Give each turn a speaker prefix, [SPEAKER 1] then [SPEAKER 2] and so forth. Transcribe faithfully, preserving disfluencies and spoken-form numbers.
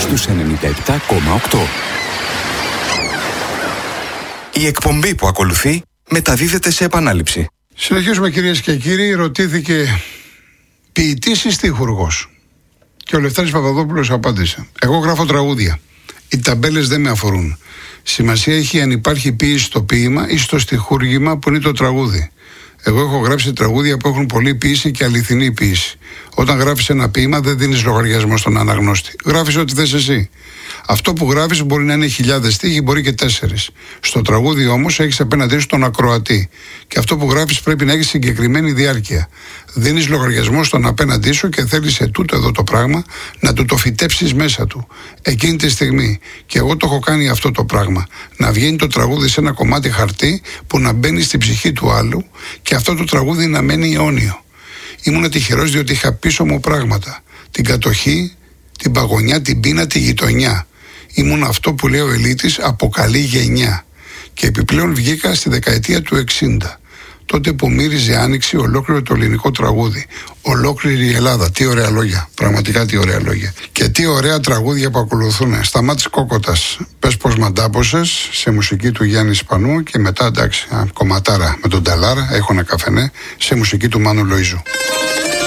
[SPEAKER 1] στους ενενήντα επτά κόμμα οκτώ. Η εκπομπή που ακολουθεί μεταδίδεται σε επανάληψη.
[SPEAKER 2] Συνεχίζουμε, κυρίες και κύριοι. Ρωτήθηκε ποιητής ή στιχουργός, και ο Λευτέρης Παπαδόπουλος απάντησε: εγώ γράφω τραγούδια. Οι ταμπέλες δεν με αφορούν. Σημασία έχει αν υπάρχει ποίηση στο ποίημα ή στο στιχούργημα που είναι το τραγούδι. Εγώ έχω γράψει τραγούδια που έχουν πολλή ποίηση και αληθινή ποίηση. Όταν γράφεις ένα ποίημα, δεν δίνεις λογαριασμό στον αναγνώστη. Γράφεις ό,τι θες εσύ. Αυτό που γράφεις μπορεί να είναι χιλιάδες στίχοι, μπορεί και τέσσερις. Στο τραγούδι όμως έχεις απέναντί σου τον ακροατή. Και αυτό που γράφεις πρέπει να έχει συγκεκριμένη διάρκεια. Δίνεις λογαριασμό στον απέναντί σου και θέλεις σε τούτο εδώ το πράγμα να του το φυτέψεις μέσα του. Εκείνη τη στιγμή. Και εγώ το έχω κάνει αυτό το πράγμα. Να βγαίνει το τραγούδι σε ένα κομμάτι χαρτί που να μπαίνει στην ψυχή του άλλου και αυτό το τραγούδι να μένει αιώνιο. Ήμουν τυχερός διότι είχα πίσω μου πράγματα. Την κατοχή, την παγωνιά, την πείνα, τη γειτονιά. Ήμουν αυτό που λέει ο Ελίτης από καλή γενιά. Και επιπλέον βγήκα στη δεκαετία του εξήντα. Τότε που μύριζε άνοιξη ολόκληρο το ελληνικό τραγούδι. Ολόκληρη η Ελλάδα. Τι ωραία λόγια. Πραγματικά τι ωραία λόγια. Και τι ωραία τραγούδια που ακολουθούν. Σταμάτης Κόκοτας, πες πως μ' αντάπωσες, σε μουσική του Γιάννη Σπανού. Και μετά, εντάξει, κομματάρα με τον Ταλάρα, έχω ένα καφενέ, σε μουσική του Μάνου Λοΐζου.